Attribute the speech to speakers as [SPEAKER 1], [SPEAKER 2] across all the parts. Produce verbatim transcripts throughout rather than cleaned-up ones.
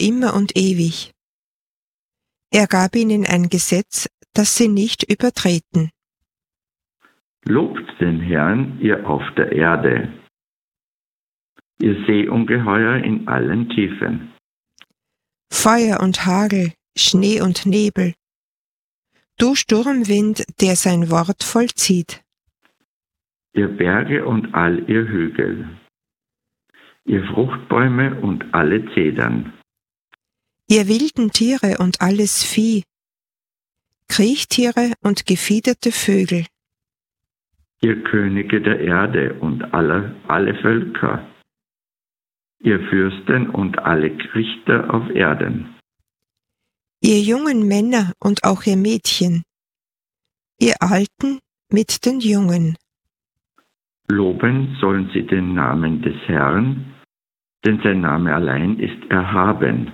[SPEAKER 1] immer und ewig. Er gab ihnen ein Gesetz, das sie nicht übertreten.
[SPEAKER 2] Lobt den Herrn, ihr auf der Erde, ihr Seeungeheuer in allen Tiefen.
[SPEAKER 1] Feuer und Hagel, Schnee und Nebel, du Sturmwind, der sein Wort vollzieht.
[SPEAKER 2] Ihr Berge und all ihr Hügel, ihr Fruchtbäume und alle Zedern.
[SPEAKER 1] Ihr wilden Tiere und alles Vieh, Kriechtiere und gefiederte Vögel.
[SPEAKER 2] Ihr Könige der Erde und alle, alle Völker, ihr Fürsten und alle Richter auf Erden.
[SPEAKER 1] Ihr jungen Männer und auch ihr Mädchen, ihr Alten mit den Jungen.
[SPEAKER 2] Loben sollen sie den Namen des Herrn, denn sein Name allein ist erhaben.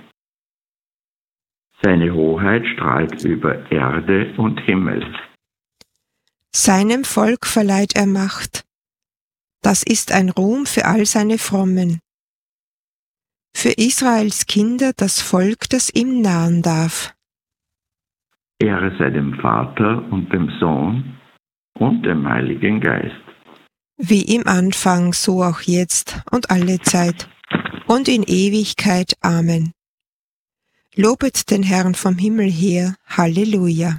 [SPEAKER 2] Seine Hoheit strahlt über Erde und Himmel.
[SPEAKER 1] Seinem Volk verleiht er Macht. Das ist ein Ruhm für all seine Frommen. Für Israels Kinder das Volk, das ihm nahen darf.
[SPEAKER 2] Ehre sei dem Vater und dem Sohn und dem Heiligen Geist.
[SPEAKER 1] Wie im Anfang, so auch jetzt und alle Zeit und in Ewigkeit. Amen. Lobet den Herrn vom Himmel her. Halleluja.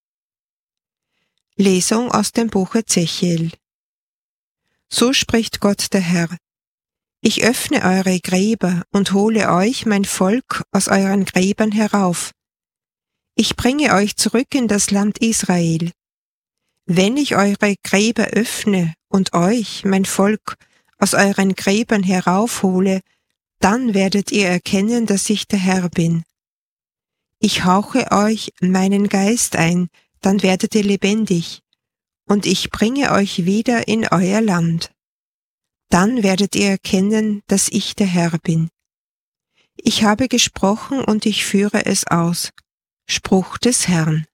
[SPEAKER 1] Lesung aus dem Buch Ezechiel. So spricht Gott der Herr: Ich öffne eure Gräber und hole euch, mein Volk, aus euren Gräbern herauf. Ich bringe euch zurück in das Land Israel. Wenn ich eure Gräber öffne und euch, mein Volk, aus euren Gräbern heraufhole, dann werdet ihr erkennen, dass ich der Herr bin. Ich hauche euch meinen Geist ein, dann werdet ihr lebendig, und ich bringe euch wieder in euer Land. Dann werdet ihr erkennen, dass ich der Herr bin. Ich habe gesprochen und ich führe es aus. Spruch des Herrn.